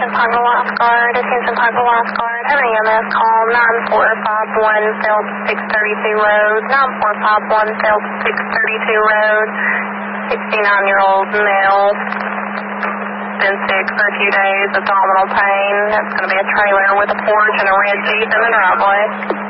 Pongo Lost Guard, attention Pongo Lost Guard, have an EMS call, 9451 Field 632 Road, 9451 Field 632 Road, 69-year-old male, been sick for a few days, abdominal pain. That's going to be a trailer with a porch and a red Jeep in the driveway.